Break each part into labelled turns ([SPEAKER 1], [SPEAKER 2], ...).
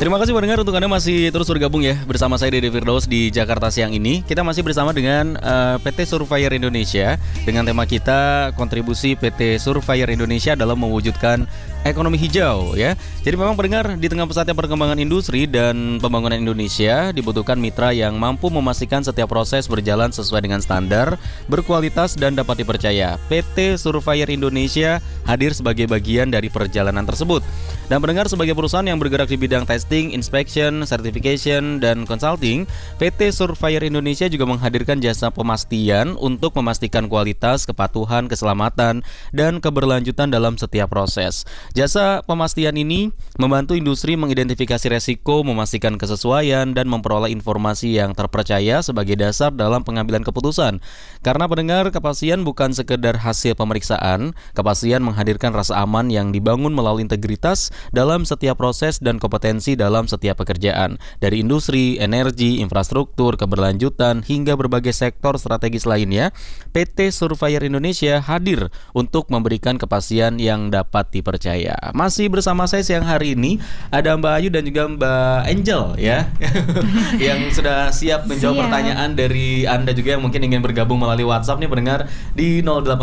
[SPEAKER 1] Terima kasih pendengar untuk Anda masih terus bergabung ya bersama saya Dede Firdaus di Jakarta siang ini. Kita masih bersama dengan PT Surveyor Indonesia dengan tema kita kontribusi PT Surveyor Indonesia dalam mewujudkan ekonomi hijau ya. Jadi memang pendengar, di tengah pesatnya perkembangan industri dan pembangunan Indonesia dibutuhkan mitra yang mampu memastikan setiap proses berjalan sesuai dengan standar, berkualitas dan dapat dipercaya. PT Surveyor Indonesia hadir sebagai bagian dari perjalanan tersebut. Dan pendengar, sebagai perusahaan yang bergerak di bidang testing, inspection, certification, dan consulting, PT Surveyor Indonesia juga menghadirkan jasa pemastian untuk memastikan kualitas, kepatuhan, keselamatan, dan keberlanjutan dalam setiap proses. Jasa pemastian ini membantu industri mengidentifikasi resiko, memastikan kesesuaian, dan memperoleh informasi yang terpercaya sebagai dasar dalam pengambilan keputusan. Karena pendengar, kepastian bukan sekedar hasil pemeriksaan, kepastian menghadirkan rasa aman yang dibangun melalui integritas dalam setiap proses dan kompetensi dalam setiap pekerjaan. Dari industri, energi, infrastruktur, keberlanjutan, hingga berbagai sektor strategis lainnya, PT Surveyor Indonesia hadir untuk memberikan kepastian yang dapat dipercaya. Masih bersama saya siang hari ini ada Mbak Ayu dan juga Mbak Angel ya yang sudah siap menjawab pertanyaan dari Anda juga yang mungkin ingin bergabung melalui WhatsApp nih pendengar di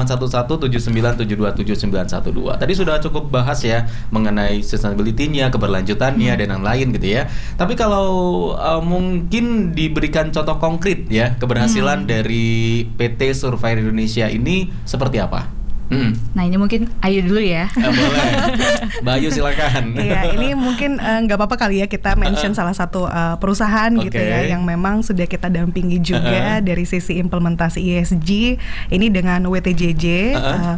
[SPEAKER 1] 081179727912. Tadi sudah cukup bahas ya mengenai sustainability-nya, keberlanjutannya dan yang lain gitu ya. Tapi kalau mungkin diberikan contoh konkret ya keberhasilan dari PT Surveyor Indonesia ini seperti apa?
[SPEAKER 2] Nah ini mungkin Ayu dulu ya.
[SPEAKER 1] Boleh, Mbak Ayu silakan.
[SPEAKER 3] Iya, ini mungkin nggak apa-apa kali ya kita mention salah satu perusahaan gitu ya yang memang sudah kita dampingi juga dari sisi implementasi ESG. Ini dengan WTJJ,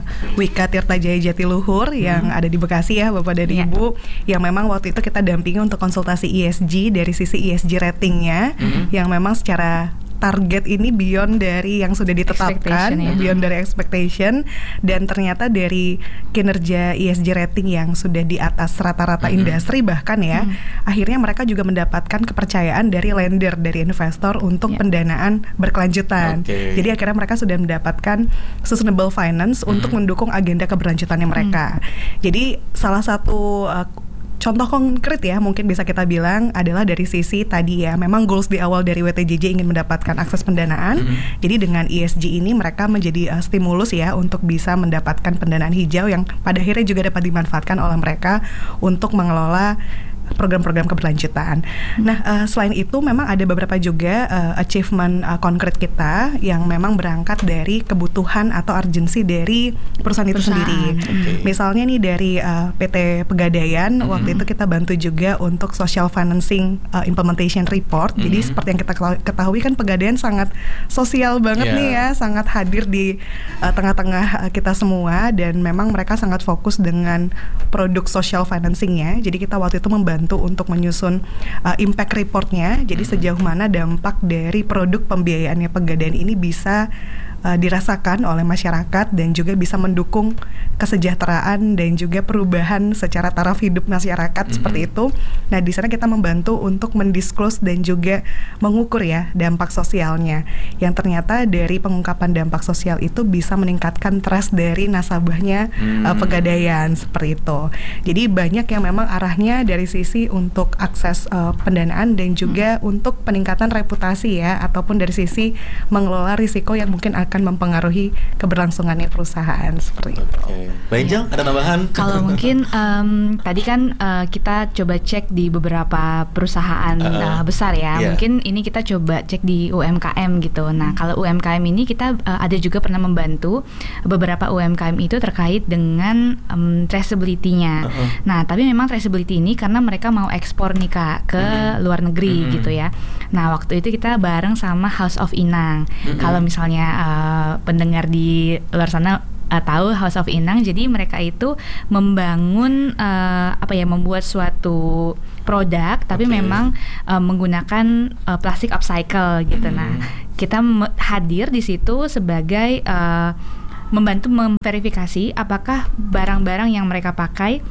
[SPEAKER 3] Wika Tirta Jaya Jatiluhur yang ada di Bekasi ya Bapak dan Ibu, yang memang waktu itu kita dampingi untuk konsultasi ESG dari sisi ESG ratingnya, yang memang secara target ini beyond dari yang sudah ditetapkan, beyond dari expectation, dan ternyata dari kinerja ESG rating yang sudah di atas rata-rata industri bahkan ya, akhirnya mereka juga mendapatkan kepercayaan dari lender, dari investor untuk pendanaan berkelanjutan. Jadi akhirnya mereka sudah mendapatkan sustainable finance untuk mendukung agenda keberlanjutannya mereka. Jadi salah satu contoh konkret ya mungkin bisa kita bilang adalah dari sisi tadi ya, memang goals di awal dari WTJJ ingin mendapatkan akses pendanaan. Jadi dengan ESG ini mereka menjadi stimulus ya untuk bisa mendapatkan pendanaan hijau yang pada akhirnya juga dapat dimanfaatkan oleh mereka untuk mengelola program-program keberlanjutan. Nah, selain itu memang ada beberapa juga achievement konkret kita yang memang berangkat dari kebutuhan atau urgensi dari perusahaan itu sendiri. Misalnya nih dari PT Pegadaian, waktu itu kita bantu juga untuk social financing implementation report. Jadi seperti yang kita ketahui kan Pegadaian sangat sosial banget nih ya, sangat hadir di tengah-tengah kita semua, dan memang mereka sangat fokus dengan produk social financingnya. Jadi kita waktu itu membantu untuk menyusun impact reportnya. Jadi sejauh mana dampak dari produk pembiayaannya Pegadaian ini bisa dirasakan oleh masyarakat dan juga bisa mendukung kesejahteraan dan juga perubahan secara taraf hidup masyarakat seperti itu. Nah, di sana kita membantu untuk mendisclose dan juga mengukur ya dampak sosialnya, yang ternyata dari pengungkapan dampak sosial itu bisa meningkatkan trust dari nasabahnya Pegadaian seperti itu. Jadi banyak yang memang arahnya dari sisi untuk akses pendanaan dan juga untuk peningkatan reputasi ya, ataupun dari sisi mengelola risiko yang mungkin akan mempengaruhi keberlangsungannya perusahaan seperti itu.
[SPEAKER 1] Mbak Angel, ada tambahan?
[SPEAKER 2] Kalau mungkin tadi kan kita coba cek di beberapa perusahaan besar ya. Mungkin ini kita coba cek di UMKM gitu. Nah, kalau UMKM ini kita ada juga pernah membantu beberapa UMKM itu terkait dengan traceability-nya. Nah, tapi memang traceability ini karena mereka mau ekspor nih Kak ke luar negeri gitu ya. Nah, waktu itu kita bareng sama House of Inang. Kalau misalnya pendengar di luar sana tahu House of Inang, jadi mereka itu membangun membuat suatu produk tapi memang menggunakan plastik upcycle gitu. Nah, kita hadir di situ sebagai membantu memverifikasi apakah barang-barang yang mereka pakai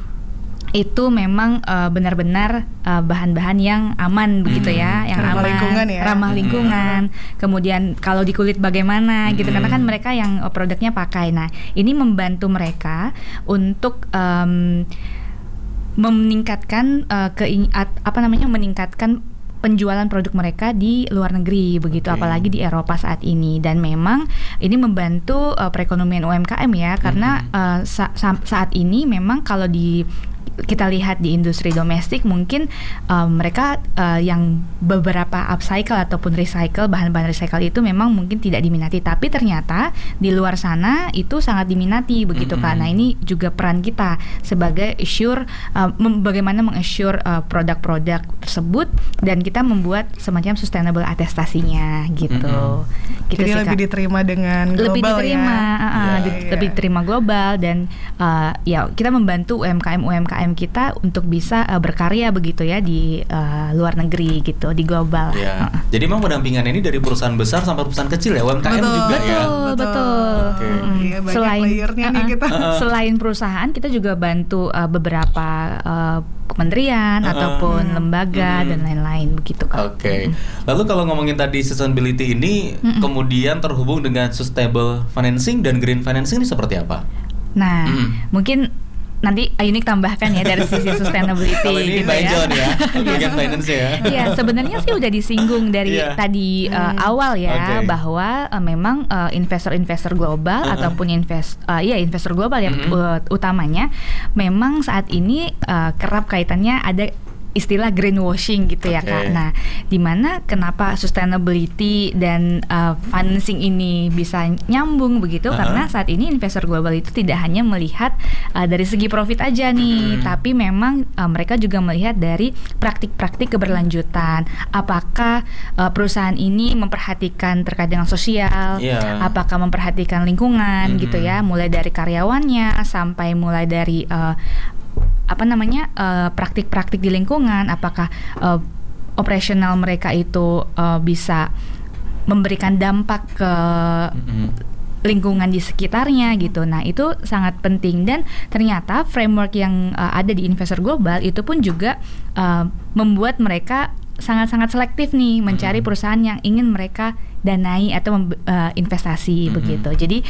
[SPEAKER 2] itu memang benar-benar bahan-bahan yang aman begitu ya, yang
[SPEAKER 3] ramah
[SPEAKER 2] aman,
[SPEAKER 3] lingkungan ya.
[SPEAKER 2] ramah lingkungan. Kemudian kalau di kulit bagaimana gitu, karena kan mereka yang produknya pakai. Nah, ini membantu mereka untuk meningkatkan meningkatkan penjualan produk mereka di luar negeri begitu, apalagi di Eropa saat ini. Dan memang ini membantu perekonomian UMKM ya, karena saat ini memang kalau kita lihat di industri domestik mungkin mereka yang beberapa upcycle ataupun recycle, bahan-bahan recycle itu memang mungkin tidak diminati, tapi ternyata di luar sana itu sangat diminati begitu kan. Nah ini juga peran kita sebagai assure, bagaimana mengassure produk-produk tersebut, dan kita membuat semacam sustainable atestasinya gitu. Gitu
[SPEAKER 3] jadi
[SPEAKER 2] sih,
[SPEAKER 3] lebih
[SPEAKER 2] Kak.
[SPEAKER 3] Diterima dengan global,
[SPEAKER 2] lebih diterima, lebih diterima global, dan ya kita membantu UMKM kita untuk bisa berkarya begitu ya di luar negeri gitu, di global.
[SPEAKER 1] Jadi memang pendampingan ini dari perusahaan besar sampai perusahaan kecil ya, UMKM juga ya.
[SPEAKER 2] Betul.
[SPEAKER 3] Iya, selain nih kita.
[SPEAKER 2] Selain perusahaan, kita juga bantu beberapa kementerian ataupun lembaga dan lain-lain begitu kan.
[SPEAKER 1] Lalu kalau ngomongin tadi sustainability ini kemudian terhubung dengan sustainable financing dan green financing ini seperti apa?
[SPEAKER 2] Nah, mungkin nanti Ayunik tambahkan ya dari sisi sustainability.
[SPEAKER 1] Kalau ini
[SPEAKER 2] gitu
[SPEAKER 1] Mbak John ya, bagian finance ya.
[SPEAKER 2] Iya, sebenarnya sih udah disinggung dari tadi awal ya, bahwa memang investor-investor global ataupun investor global ya utamanya memang saat ini kerap kaitannya ada istilah greenwashing gitu ya Kak. Nah, dimana kenapa sustainability dan financing ini bisa nyambung begitu, karena saat ini investor global itu tidak hanya melihat dari segi profit aja nih, tapi memang mereka juga melihat dari praktik-praktik keberlanjutan. Apakah perusahaan ini memperhatikan terkait dengan sosial, apakah memperhatikan lingkungan gitu ya, mulai dari karyawannya sampai mulai dari praktik-praktik di lingkungan, apakah operasional mereka itu bisa memberikan dampak ke lingkungan di sekitarnya gitu. Nah itu sangat penting, dan ternyata framework yang ada di investor global itu pun juga membuat mereka sangat-sangat selektif nih mencari perusahaan yang ingin mereka danai atau investasi begitu. Jadi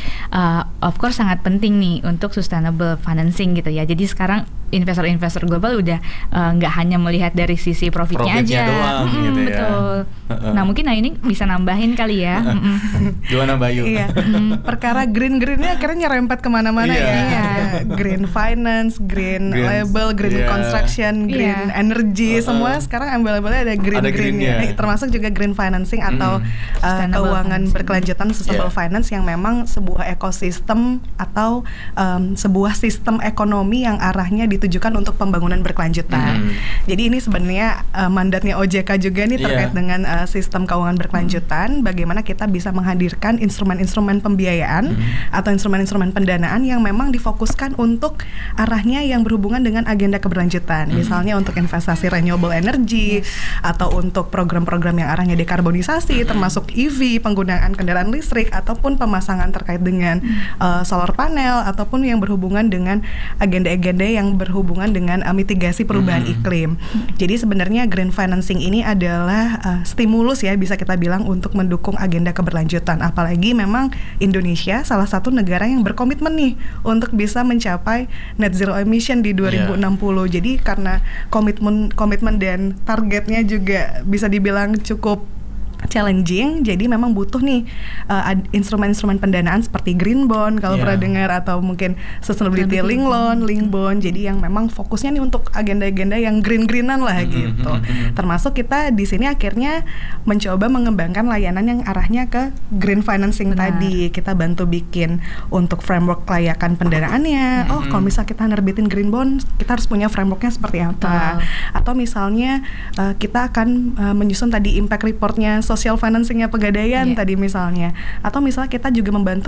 [SPEAKER 2] of course sangat penting nih untuk sustainable financing gitu ya. Jadi sekarang investor-investor global udah nggak hanya melihat dari sisi profitnya aja
[SPEAKER 1] doang, gitu ya.
[SPEAKER 2] Betul. Nah mungkin ini bisa nambahin kali ya.
[SPEAKER 1] Gimana Bayu?
[SPEAKER 3] Iya. Perkara green-greennya akhirnya nyerempet kemana-mana ya. Green finance, green label, green construction, green energy, semua sekarang embel-embelnya ada green-greennya. Termasuk juga green financing atau keuangan berkelanjutan, sustainable finance, yang memang sebuah ekosistem atau sebuah sistem ekonomi yang arahnya ditujukan untuk pembangunan berkelanjutan. Jadi ini sebenarnya mandatnya OJK juga nih terkait dengan sistem keuangan berkelanjutan, bagaimana kita bisa menghadirkan instrumen-instrumen pembiayaan atau instrumen-instrumen pendanaan yang memang difokuskan untuk arahnya yang berhubungan dengan agenda keberlanjutan. Misalnya untuk investasi renewable energy atau untuk program-program yang arahnya dekarbonisasi, termasuk EV, penggunaan kendaraan listrik, ataupun pemasangan terkait dengan solar panel, ataupun yang berhubungan dengan agenda-agenda yang berhubungan dengan mitigasi perubahan iklim. Jadi sebenarnya green financing ini adalah stimulus ya, bisa kita bilang, untuk mendukung agenda keberlanjutan. Apalagi memang Indonesia salah satu negara yang berkomitmen nih untuk bisa mencapai net zero emission di 2060. Jadi karena komitmen dan targetnya juga bisa dibilang cukup challenging, jadi memang butuh nih instrumen-instrumen pendanaan seperti green bond kalau pernah dengar, atau mungkin sustainability link loan, link bond. Jadi yang memang fokusnya nih untuk agenda-agenda yang green-greenan lah gitu. Termasuk kita di sini akhirnya mencoba mengembangkan layanan yang arahnya ke green financing tadi. Kita bantu bikin untuk framework kelayakan pendanaannya. Kalau misal kita nerbitin green bond, kita harus punya frameworknya seperti apa. Atau misalnya kita akan menyusun tadi impact reportnya social financingnya Pegadaian tadi misalnya, atau misalnya kita juga membantu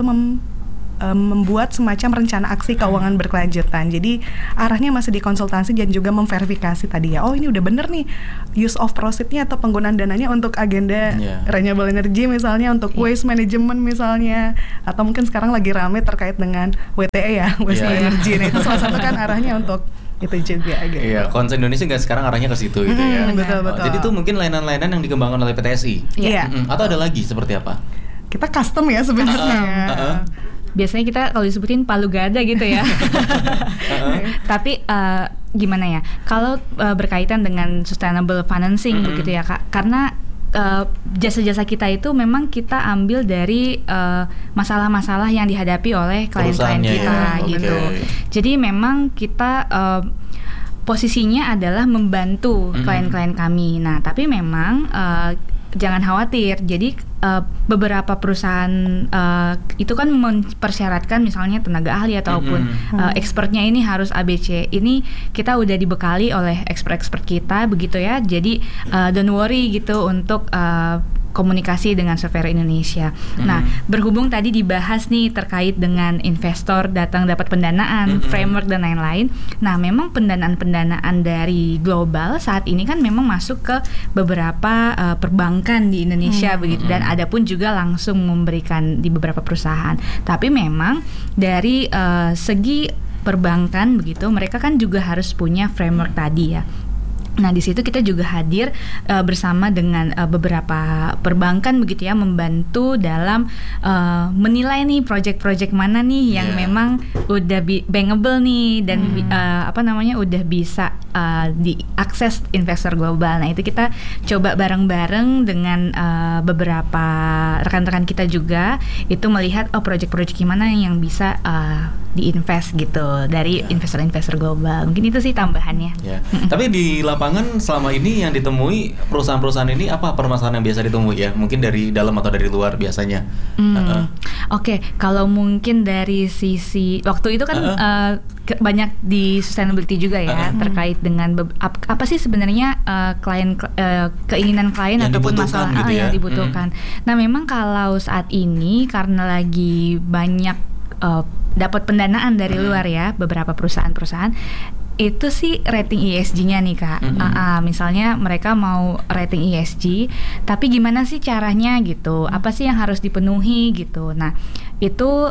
[SPEAKER 3] membuat semacam rencana aksi keuangan berkelanjutan. Jadi arahnya masih dikonsultasi dan juga memverifikasi tadi ya, oh ini udah bener nih use of proceednya atau penggunaan dananya untuk agenda renewable energy misalnya, untuk waste management misalnya, atau mungkin sekarang lagi rame terkait dengan WTE ya, waste energy. Nah itu salah satu kan arahnya untuk itu juga gitu.
[SPEAKER 1] Iya, concern Indonesia nggak sekarang arahnya ke situ gitu ya.
[SPEAKER 3] Betul.
[SPEAKER 1] Jadi itu mungkin layanan-layanan yang dikembangkan oleh PTSI.
[SPEAKER 3] Iya.
[SPEAKER 1] Atau ada lagi seperti apa?
[SPEAKER 3] Kita custom ya sebenarnya.
[SPEAKER 2] biasanya kita kalau disebutin palu gada gitu ya. Tapi gimana ya? Kalau berkaitan dengan sustainable financing begitu ya Kak, karena jasa-jasa kita itu memang kita ambil dari masalah-masalah yang dihadapi oleh klien-klien kita gitu. Jadi memang kita posisinya adalah membantu klien-klien kami. Nah, tapi memang jangan khawatir. Jadi beberapa perusahaan itu kan mempersyaratkan misalnya tenaga ahli ataupun expertnya ini harus ABC. Ini kita udah dibekali oleh expert kita begitu ya. Jadi don't worry gitu untuk komunikasi dengan Surveyor Indonesia. Nah, berhubung tadi dibahas nih terkait dengan investor datang dapat pendanaan, framework dan lain-lain. Nah, memang pendanaan-pendanaan dari global saat ini kan memang masuk ke beberapa perbankan di Indonesia begitu, dan ada pun juga langsung memberikan di beberapa perusahaan. Tapi memang dari segi perbankan begitu, mereka kan juga harus punya framework tadi ya. Nah, di situ kita juga hadir bersama dengan beberapa perbankan begitu ya, membantu dalam menilai nih project-project mana nih yang memang udah bankable nih dan udah bisa diakses investor global. Nah, itu kita coba bareng-bareng dengan beberapa rekan-rekan kita juga itu melihat project-project gimana yang bisa diinvest gitu dari investor-investor global. Mungkin itu sih tambahannya.
[SPEAKER 1] Tapi di lapangan selama ini yang ditemui perusahaan-perusahaan ini apa permasalahan yang biasa ditemui ya? Mungkin dari dalam atau dari luar biasanya?
[SPEAKER 2] Oke, kalau mungkin dari sisi waktu itu kan banyak di sustainability juga ya, terkait dengan apa sih sebenarnya keinginan klien yang ataupun masalah gitu yang dibutuhkan. Nah, memang kalau saat ini karena lagi banyak dapat pendanaan dari luar ya, beberapa perusahaan-perusahaan itu sih rating ESG-nya nih Kak. Misalnya mereka mau rating ESG, tapi gimana sih caranya gitu? Apa sih yang harus dipenuhi gitu? Nah, itu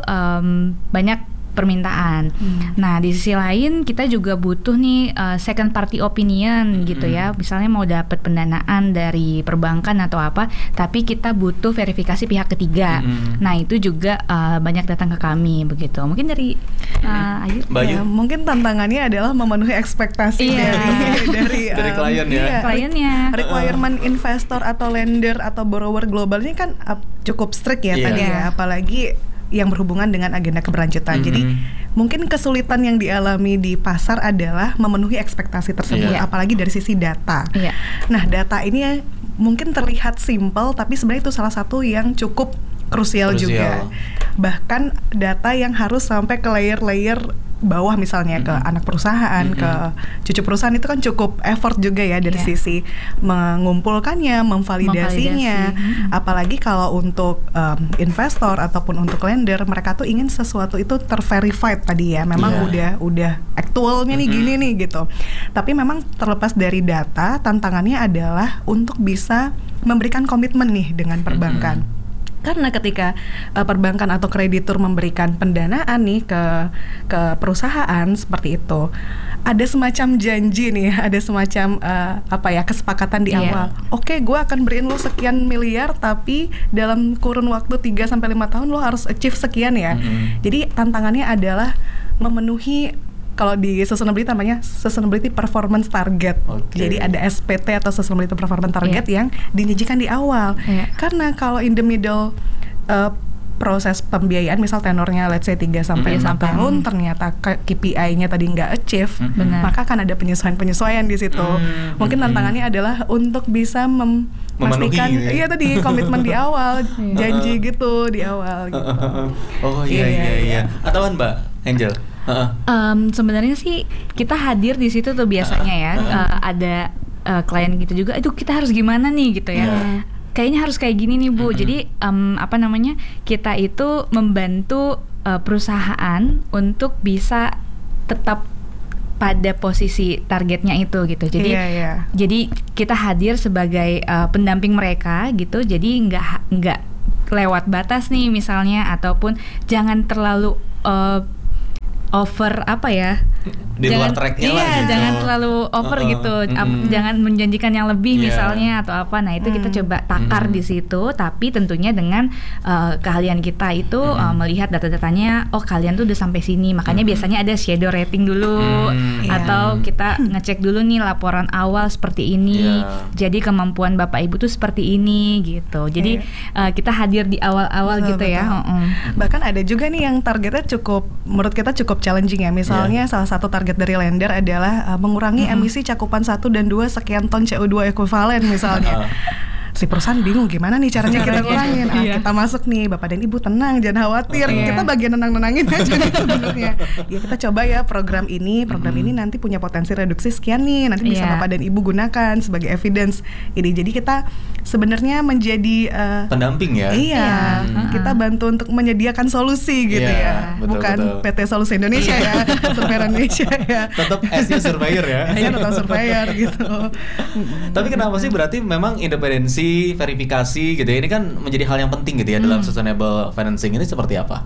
[SPEAKER 2] banyak permintaan. Nah, di sisi lain kita juga butuh nih second party opinion gitu ya. Misalnya mau dapat pendanaan dari perbankan atau apa, tapi kita butuh verifikasi pihak ketiga. Nah, itu juga banyak datang ke kami begitu. Mungkin dari Ayu.
[SPEAKER 3] Ya, mungkin tantangannya adalah memenuhi ekspektasi dari
[SPEAKER 1] klien ya.
[SPEAKER 2] Kliennya.
[SPEAKER 3] Requirement investor atau lender atau borrower global ini kan cukup strict ya tadi ya, apalagi yang berhubungan dengan agenda keberlanjutan. Jadi mungkin kesulitan yang dialami di pasar adalah memenuhi ekspektasi tersebut, apalagi dari sisi data. Nah, data ini mungkin terlihat simpel, tapi sebenarnya itu salah satu yang cukup krusial juga. Bahkan data yang harus sampai ke layer-layer bawah misalnya ke anak perusahaan, ke cucu perusahaan itu kan cukup effort juga ya dari sisi mengumpulkannya, memvalidasinya. Apalagi kalau untuk investor ataupun untuk lender, mereka tuh ingin sesuatu itu terverified tadi ya. Memang udah aktualnya nih gini nih gitu. Tapi memang terlepas dari data, tantangannya adalah untuk bisa memberikan komitmen nih dengan perbankan. Karena ketika perbankan atau kreditur memberikan pendanaan nih ke perusahaan seperti itu, ada semacam janji nih, ada semacam kesepakatan di awal. Oke, gue akan beriin lo sekian miliar, tapi dalam kurun waktu 3-5 tahun lo harus achieve sekian ya. Jadi tantangannya adalah memenuhi, kalau di sustainability namanya sustainability performance target. Jadi ada SPT atau sustainability performance target yang dijanjikan di awal. Karena kalau in the middle proses pembiayaan, misal tenornya let's say 3-5 tahun, ternyata KPI-nya tadi nggak achieve, maka akan ada penyesuaian di situ. Mungkin tantangannya adalah untuk bisa memastikan tadi komitmen di awal, janji gitu di awal gitu.
[SPEAKER 1] Iya. Atauan Mbak Angel?
[SPEAKER 2] Sebenarnya sih kita hadir di situ tuh biasanya ya. Ada klien gitu juga, itu kita harus gimana nih gitu ya. Kayaknya harus kayak gini nih Bu. Jadi kita itu membantu perusahaan untuk bisa tetap pada posisi targetnya itu gitu. Jadi jadi kita hadir sebagai pendamping mereka gitu. Jadi nggak lewat batas nih misalnya, ataupun jangan terlalu over apa ya?
[SPEAKER 1] Di luar tracknya lah gitu.
[SPEAKER 2] Jangan terlalu over gitu. Jangan menjanjikan yang lebih misalnya atau apa. Nah, itu kita coba takar di situ, tapi tentunya dengan keahlian kita itu melihat data-datanya, oh kalian tuh udah sampai sini. Makanya biasanya ada shadow rating dulu atau kita ngecek dulu nih laporan awal seperti ini. Jadi kemampuan Bapak Ibu tuh seperti ini gitu. Jadi kita hadir di awal-awal gitu ya.
[SPEAKER 3] Bahkan ada juga nih yang targetnya menurut kita cukup challenging ya. Misalnya salah satu target dari lender adalah mengurangi emisi cakupan 1 dan 2 sekian ton CO2 ekuivalen misalnya. Si perusahaan bingung gimana nih caranya kita kurangin. Kita masuk nih, Bapak dan Ibu tenang, jangan khawatir. Kita bagian nenang-nenangin aja nih sebenarnya. Ya kita coba ya program ini nanti punya potensi reduksi sekian nih. Nanti bisa Bapak dan Ibu gunakan sebagai evidence ini. Jadi kita sebenarnya menjadi
[SPEAKER 1] pendamping ya.
[SPEAKER 3] Kita bantu untuk menyediakan solusi gitu ya. Bukan PT Solusi Indonesia ya, Surveyor Indonesia ya.
[SPEAKER 1] Tetap as-nya surveyor ya.
[SPEAKER 3] Tetap surveyor gitu.
[SPEAKER 1] Tapi kenapa sih berarti memang independensi verifikasi gitu ya, ini kan menjadi hal yang penting gitu ya dalam sustainable financing ini seperti apa?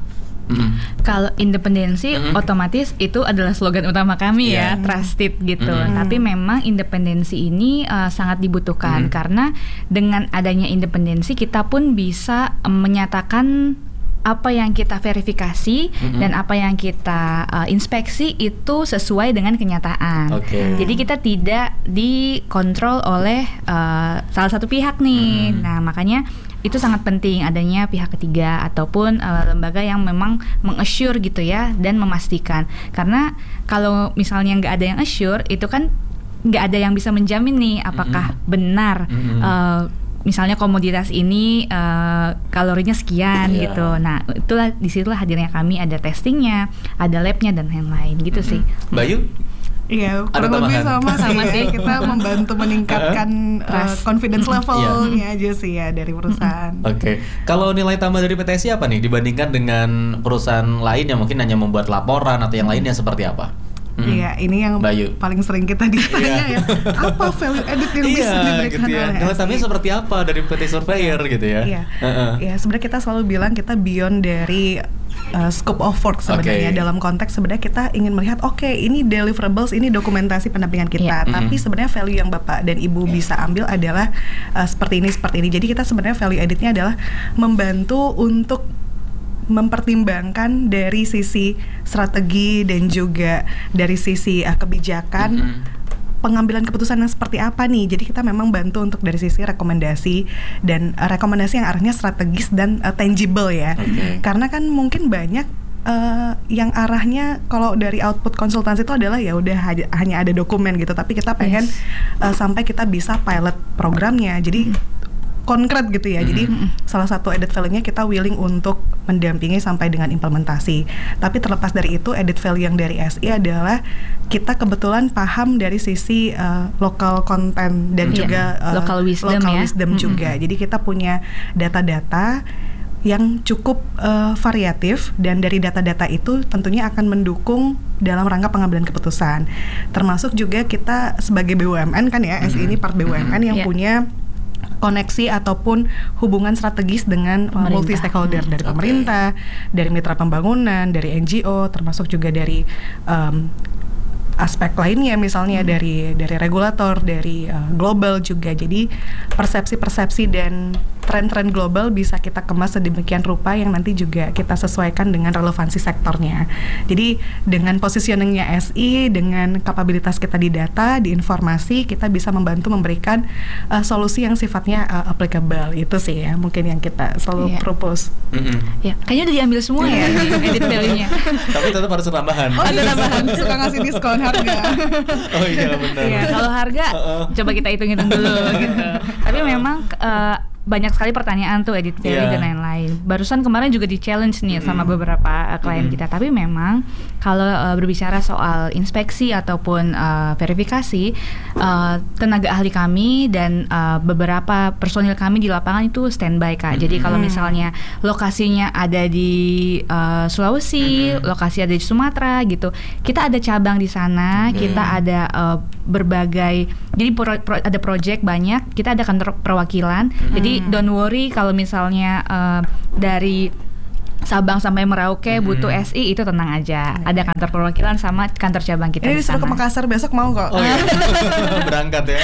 [SPEAKER 2] Kalau independensi otomatis itu adalah slogan utama kami ya, trusted gitu. Tapi memang independensi ini sangat dibutuhkan karena dengan adanya independensi kita pun bisa menyatakan apa yang kita verifikasi dan apa yang kita inspeksi itu sesuai dengan kenyataan. Jadi kita tidak dikontrol oleh salah satu pihak nih. Nah, makanya itu sangat penting adanya pihak ketiga ataupun lembaga yang memang mengassure gitu ya dan memastikan. Karena kalau misalnya nggak ada yang assure, itu kan nggak ada yang bisa menjamin nih apakah benar misalnya komoditas ini kalorinya sekian gitu. Nah, disitulah hadirnya kami, ada testingnya, ada labnya dan lain-lain gitu sih.
[SPEAKER 1] Bayu?
[SPEAKER 3] Iya, kurang lebih sama sih. Kita membantu meningkatkan confidence levelnya aja sih ya dari perusahaan.
[SPEAKER 1] Kalau nilai tambah dari PTSI apa nih dibandingkan dengan perusahaan lain yang mungkin hanya membuat laporan atau yang lainnya seperti apa?
[SPEAKER 3] Iya, ini yang paling sering kita ditanya ya. Apa value added yang bisa diberikan
[SPEAKER 1] gitu ya.
[SPEAKER 3] oleh
[SPEAKER 1] Nilai tambahnya seperti apa dari PT Surveyor gitu ya?
[SPEAKER 3] Iya, sebenarnya kita selalu bilang kita beyond dari scope of work sebenarnya. Dalam konteks sebenarnya kita ingin melihat ini deliverables, ini dokumentasi pendampingan kita. Tapi sebenarnya value yang Bapak dan Ibu bisa ambil adalah seperti ini. Jadi kita sebenarnya value added-nya adalah membantu untuk mempertimbangkan dari sisi strategi dan juga dari sisi kebijakan pengambilan keputusan yang seperti apa nih. Jadi kita memang bantu untuk dari sisi rekomendasi dan rekomendasi yang arahnya strategis dan tangible ya. Karena kan mungkin banyak yang arahnya kalau dari output konsultansi itu adalah ya udah hanya ada dokumen gitu, tapi kita pengen sampai kita bisa pilot programnya. Jadi konkret gitu ya. Jadi salah satu added value-nya kita willing untuk mendampingi sampai dengan implementasi. Tapi terlepas dari itu, added value yang dari SI adalah kita kebetulan paham dari sisi local content dan juga
[SPEAKER 2] local wisdom
[SPEAKER 3] juga. Jadi kita punya data-data yang cukup variatif dan dari data-data itu tentunya akan mendukung dalam rangka pengambilan keputusan. Termasuk juga kita sebagai BUMN kan ya, SI ini part BUMN yang punya koneksi ataupun hubungan strategis dengan multi stakeholder dari pemerintah, dari mitra pembangunan, dari NGO, termasuk juga dari aspek lainnya misalnya dari regulator, dari global juga. Jadi persepsi-persepsi dan tren-tren global bisa kita kemas sedemikian rupa yang nanti juga kita sesuaikan dengan relevansi sektornya. Jadi dengan positioningnya SI, dengan kapabilitas kita di data, di informasi, kita bisa membantu memberikan solusi yang sifatnya applicable. Itu sih ya mungkin yang kita selalu propose.
[SPEAKER 2] Ya, kayaknya udah diambil semua ya edit value-nya.
[SPEAKER 1] Tapi tetap harus tambahan.
[SPEAKER 3] Ada tambahan, suka ngasih diskon harga.
[SPEAKER 1] Oh iya benar.
[SPEAKER 2] Iya, kalau harga coba kita hitung-hitung dulu gitu. Tapi memang banyak sekali pertanyaan tuh edit value dan lain-lain. Barusan kemarin juga di challenge nih sama beberapa klien kita. Tapi memang kalau berbicara soal inspeksi ataupun verifikasi, tenaga ahli kami dan beberapa personil kami di lapangan itu standby Kak. Jadi kalau misalnya lokasinya ada di Sulawesi, lokasi ada di Sumatera gitu, kita ada cabang di sana, kita ada berbagai, jadi ada project banyak, kita ada kantor perwakilan. Jadi don't worry kalau misalnya dari Sabang sampai Merauke butuh SI, itu tenang aja. Ada kantor perwakilan sama kantor cabang kita
[SPEAKER 3] ini
[SPEAKER 2] di sana.
[SPEAKER 3] disuruh ke Makassar besok mau kok.
[SPEAKER 1] Oh iya. Berangkat ya.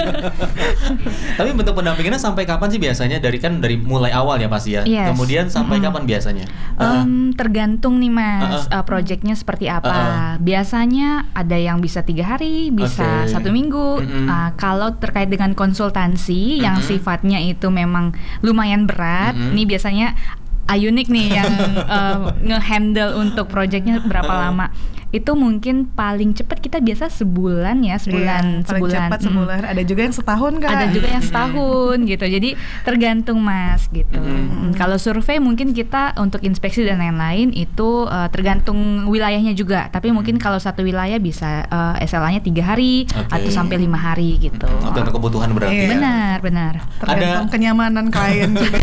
[SPEAKER 1] Tapi bentuk pendampingannya sampai kapan sih biasanya? Dari mulai awal ya pasti ya.
[SPEAKER 2] Yes.
[SPEAKER 1] Kemudian sampai kapan biasanya?
[SPEAKER 2] Tergantung nih Mas, proyeknya seperti apa. Biasanya ada yang bisa 3 hari, bisa 1 minggu. Kalau terkait dengan konsultansi yang sifatnya itu memang lumayan berat, ini biasanya Ayunik nih yang nge-handle untuk proyeknya berapa lama. Itu mungkin paling cepat kita biasa sebulan ya,
[SPEAKER 3] paling cepat sebulan. Ada juga yang setahun kan?
[SPEAKER 2] Ada juga yang setahun gitu. Jadi tergantung Mas gitu. Kalau survei mungkin kita untuk inspeksi dan lain-lain itu tergantung wilayahnya juga. Tapi mungkin kalau satu wilayah bisa SLA-nya 3 hari atau sampai 5 hari gitu.
[SPEAKER 1] Untuk kebutuhan berarti.
[SPEAKER 2] Benar.
[SPEAKER 3] Tergantung kenyamanan klien juga.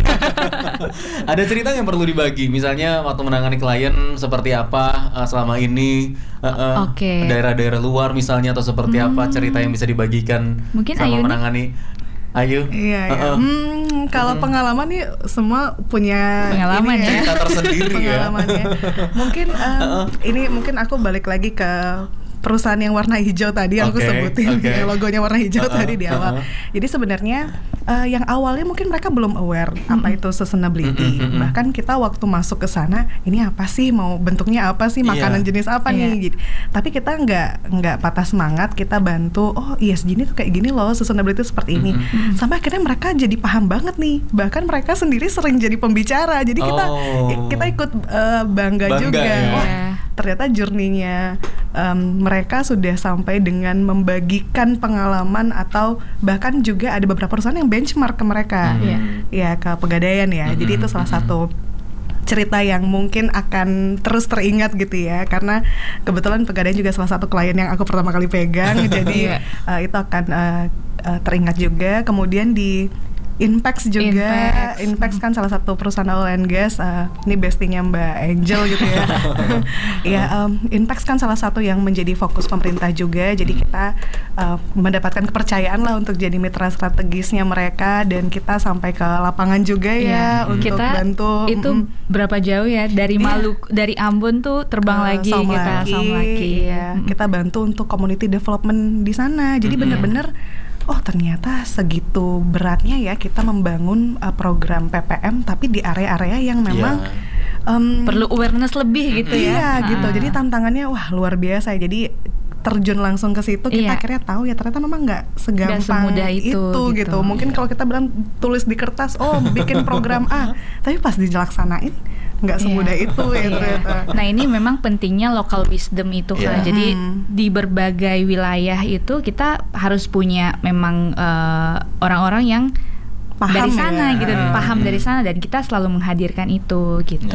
[SPEAKER 1] Ada cerita yang perlu dibagi, misalnya waktu menangani klien seperti apa selama ini. Daerah-daerah luar misalnya atau seperti apa cerita yang bisa dibagikan
[SPEAKER 2] mungkin
[SPEAKER 1] sama menangani. Ayu.
[SPEAKER 3] Iya. Kalau pengalaman nih semua punya
[SPEAKER 2] pengalaman ya.
[SPEAKER 1] Cerita tersendiri
[SPEAKER 3] pengalamannya. Mungkin ini mungkin aku balik lagi ke perusahaan yang warna hijau tadi yang aku sebutin, yang logonya warna hijau tadi di awal. Jadi sebenarnya yang awalnya mungkin mereka belum aware apa itu sustainability. Bahkan kita waktu masuk ke sana, ini apa sih, mau bentuknya apa sih, makanan jenis apa nih. Tapi kita nggak patah semangat, kita bantu. Oh ESG ini tuh kayak gini loh, sustainability seperti ini. Sampai akhirnya mereka jadi paham banget nih. Bahkan mereka sendiri sering jadi pembicara. Jadi kita ikut bangga juga.
[SPEAKER 1] Ya.
[SPEAKER 3] Wah, ternyata journey-nya mereka sudah sampai dengan membagikan pengalaman atau bahkan juga ada beberapa perusahaan yang benchmark ke mereka, ya ke Pegadaian ya. Jadi itu salah satu cerita yang mungkin akan terus teringat gitu ya, karena kebetulan Pegadaian juga salah satu klien yang aku pertama kali pegang, jadi itu akan teringat juga. Kemudian di Inpex juga, Inpex kan salah satu perusahaan oil and gas, ini bestinya Mbak Angel gitu ya. Ya, Inpex kan salah satu yang menjadi fokus pemerintah juga, jadi kita mendapatkan kepercayaan lah untuk jadi mitra strategisnya mereka, dan kita sampai ke lapangan juga ya untuk
[SPEAKER 2] kita
[SPEAKER 3] bantu.
[SPEAKER 2] Itu berapa jauh ya dari Maluku, dari Ambon tuh terbang lagi kita Somlaki.
[SPEAKER 3] Kita bantu untuk community development di sana, jadi benar-benar oh ternyata segitu beratnya ya kita membangun program PPM tapi di area-area yang memang
[SPEAKER 2] perlu awareness lebih gitu ya.
[SPEAKER 3] Iya gitu. Jadi tantangannya wah luar biasa. Jadi terjun langsung ke situ kita akhirnya tahu ya ternyata memang nggak segampang itu gitu. Mungkin kalau kita bilang tulis di kertas, oh bikin program A, tapi pas dilaksanain nggak semudah itu ya ternyata.
[SPEAKER 2] Nah ini memang pentingnya local wisdom itu kan. Jadi di berbagai wilayah itu kita harus punya memang orang-orang yang paham dari sana gitu, paham dari sana, dan kita selalu menghadirkan itu gitu.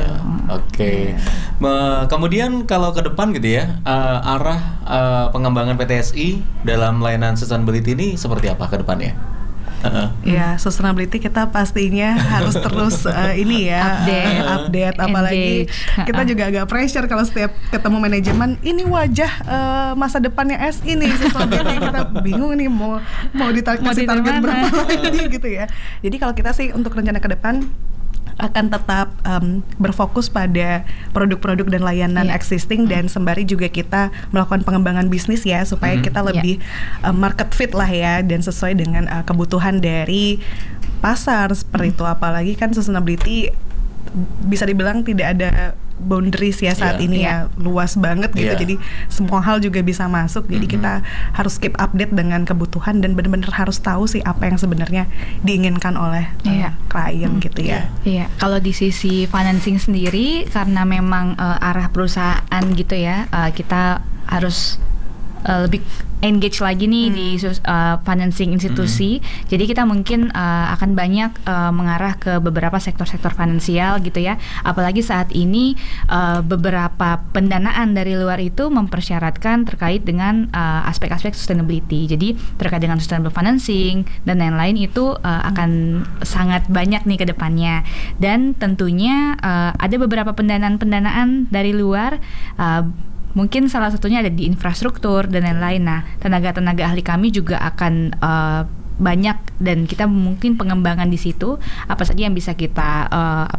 [SPEAKER 1] Kemudian kalau ke depan gitu ya, arah pengembangan PTSI dalam layanan sustainability ini seperti apa ke depannya?
[SPEAKER 3] Ya, sustainability kita pastinya harus terus ini ya update, apalagi kita juga agak pressure kalau setiap ketemu manajemen, ini wajah masa depannya SI nih sustainability, kita bingung nih mau dikasih target berapa lagi gitu ya. Jadi kalau kita sih untuk rencana ke depan akan tetap berfokus pada produk-produk dan layanan existing, dan sembari juga kita melakukan pengembangan bisnis ya supaya kita lebih market fit lah ya, dan sesuai dengan kebutuhan dari pasar seperti itu. Apalagi kan sustainability bisa dibilang tidak ada boundaries ya saat ini ya, luas banget gitu. Jadi semua hal juga bisa masuk. Jadi kita harus keep update dengan kebutuhan dan benar-benar harus tahu sih apa yang sebenarnya diinginkan oleh klien gitu ya.
[SPEAKER 2] Iya. Kalau di sisi financing sendiri, karena memang arah perusahaan gitu ya, kita harus lebih engage lagi nih di financing institusi. Jadi kita mungkin akan banyak mengarah ke beberapa sektor-sektor finansial gitu ya. Apalagi saat ini beberapa pendanaan dari luar itu mempersyaratkan terkait dengan aspek-aspek sustainability. Jadi terkait dengan sustainable financing dan lain-lain itu akan sangat banyak nih ke depannya. Dan tentunya ada beberapa pendanaan dari luar, mungkin salah satunya ada di infrastruktur dan lain-lain. Nah, tenaga-tenaga ahli kami juga akan banyak dan kita mungkin pengembangan di situ apa saja yang bisa kita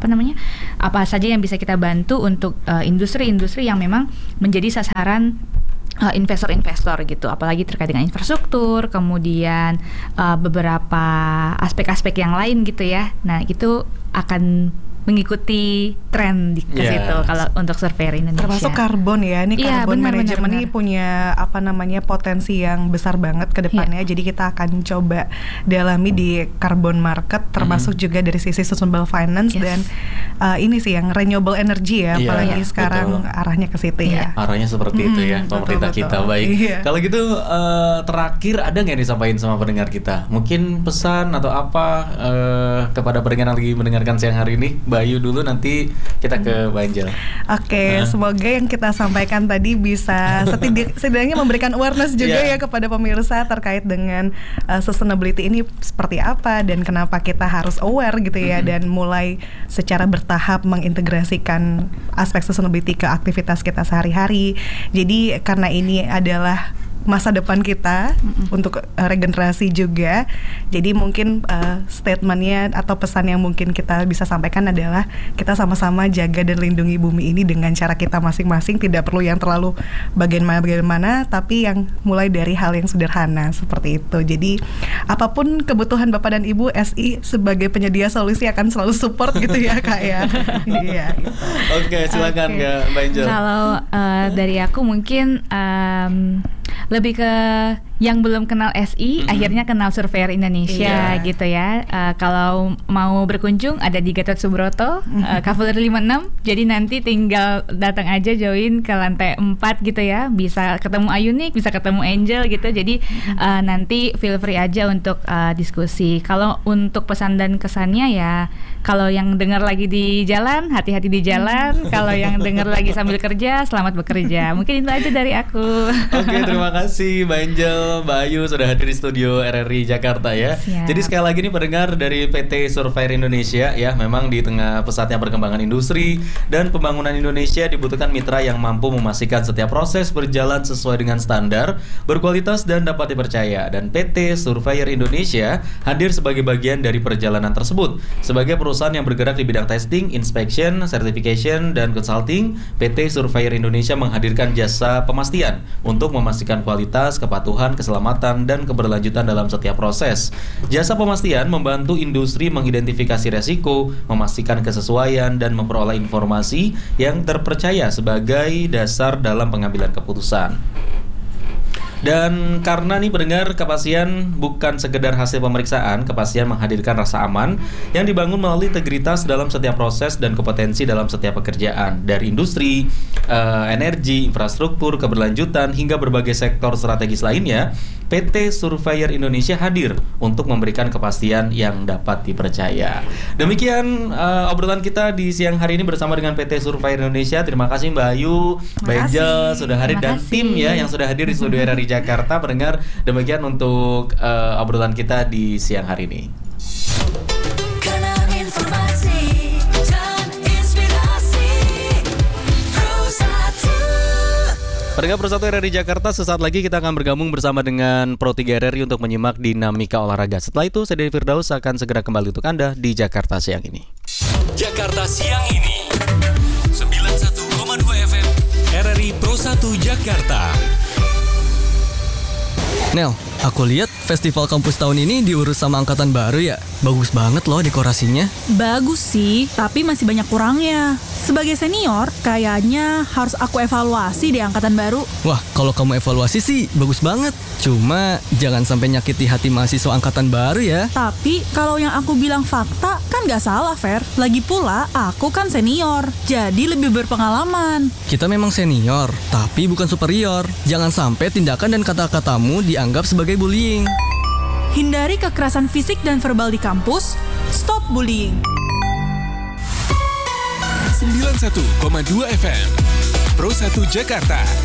[SPEAKER 2] apa saja yang bisa kita bantu untuk industri-industri yang memang menjadi sasaran investor-investor gitu, apalagi terkait dengan infrastruktur, kemudian beberapa aspek-aspek yang lain gitu ya. Nah itu akan mengikuti tren di situ kalau untuk surveyor Indonesia.
[SPEAKER 3] Termasuk karbon ya, ini karbon management ini punya potensi yang besar banget ke depannya. Jadi kita akan coba dalami di carbon market, termasuk juga dari sisi sustainable finance dan ini sih yang renewable energy ya, apalagi sekarang arahnya ke situ ya.
[SPEAKER 1] Arahnya seperti itu ya, pemerintah kita. Baik. Kalau gitu terakhir ada nggak yang disampaikan sama pendengar kita? Mungkin pesan atau apa kepada pendengar yang lagi mendengarkan siang hari ini? Bayu dulu, nanti kita ke Banjel.
[SPEAKER 3] Oke, semoga yang kita sampaikan tadi bisa setidaknya memberikan awareness juga ya kepada pemirsa terkait dengan sustainability ini seperti apa dan kenapa kita harus aware gitu ya, dan mulai secara bertahap mengintegrasikan aspek sustainability ke aktivitas kita sehari-hari. Jadi karena ini adalah masa depan kita untuk regenerasi juga. Jadi mungkin statementnya atau pesan yang mungkin kita bisa sampaikan adalah kita sama-sama jaga dan lindungi bumi ini dengan cara kita masing-masing. Tidak perlu yang terlalu bagaimana, tapi yang mulai dari hal yang sederhana seperti itu. Jadi apapun kebutuhan Bapak dan Ibu, SI sebagai penyedia solusi akan selalu support gitu ya Kak ya. Iya.
[SPEAKER 1] Oke, silakan Kak Banjel.
[SPEAKER 2] Kalau dari aku mungkin lebih ke yang belum kenal SI, akhirnya kenal Surveyor Indonesia gitu ya. Kalau mau berkunjung ada di Gatot Subroto, Kavaleri 56. Jadi nanti tinggal datang aja join ke lantai 4 gitu ya. Bisa ketemu Ayunik, bisa ketemu Angel gitu. Jadi nanti feel free aja untuk diskusi. Kalau untuk pesan dan kesannya ya, kalau yang dengar lagi di jalan, hati-hati di jalan. Kalau yang dengar lagi sambil kerja, selamat bekerja. Mungkin itu aja dari aku.
[SPEAKER 1] Oke, terima kasih Banjel, Mbak Ayu sudah hadir di studio RRI Jakarta ya.
[SPEAKER 2] Siap.
[SPEAKER 1] Jadi sekali lagi nih pendengar dari PT Surveyor Indonesia ya, memang di tengah pesatnya perkembangan industri dan pembangunan Indonesia dibutuhkan mitra yang mampu memastikan setiap proses berjalan sesuai dengan standar, berkualitas dan dapat dipercaya. Dan PT Surveyor Indonesia hadir sebagai bagian dari perjalanan tersebut. Sebagai perusahaan yang bergerak di bidang testing, inspection, certification dan consulting, PT Surveyor Indonesia menghadirkan jasa pemastian untuk memastikan kualitas, kepatuhan, keselamatan dan keberlanjutan dalam setiap proses. Jasa pemastian membantu industri mengidentifikasi resiko, memastikan kesesuaian dan memperoleh informasi yang terpercaya sebagai dasar dalam pengambilan keputusan. Dan karena nih pendengar, kepastian bukan sekedar hasil pemeriksaan, kepastian menghadirkan rasa aman yang dibangun melalui integritas dalam setiap proses dan kompetensi dalam setiap pekerjaan. Dari industri, energi, infrastruktur, keberlanjutan, hingga berbagai sektor strategis lainnya, PT Surveyor Indonesia hadir untuk memberikan kepastian yang dapat dipercaya. Demikian obrolan kita di siang hari ini bersama dengan PT Surveyor Indonesia. Terima kasih Mbak Ayu, Mbak Angel sudah hadir dan tim ya yang sudah hadir di studio RRI Jakarta. Pendengar, demikian untuk obrolan kita di siang hari ini. Pendengar Pro 1 RRI Jakarta, sesaat lagi kita akan bergabung bersama dengan Pro 3 RRI untuk menyimak dinamika olahraga. Setelah itu, saya Dedi Firdaus akan segera kembali untuk Anda di Jakarta siang ini.
[SPEAKER 4] Jakarta siang ini 91,2 FM RRI Pro 1 Jakarta.
[SPEAKER 5] Nel, aku lihat festival kampus tahun ini diurus sama angkatan baru ya. Bagus banget loh dekorasinya.
[SPEAKER 6] Bagus sih, tapi masih banyak kurangnya. Sebagai senior, kayaknya harus aku evaluasi di angkatan baru.
[SPEAKER 5] Wah, kalau kamu evaluasi sih bagus banget. Cuma jangan sampai nyakiti hati mahasiswa angkatan baru ya.
[SPEAKER 6] Tapi kalau yang aku bilang fakta kan gak salah, Fer. Lagi pula aku kan senior, jadi lebih berpengalaman.
[SPEAKER 5] Kita memang senior, tapi bukan superior. Jangan sampai tindakan dan kata-katamu dianggap sebagai bullying.
[SPEAKER 6] Hindari kekerasan fisik dan verbal di kampus. Stop bullying.
[SPEAKER 4] 91,2 FM Pro 1 Jakarta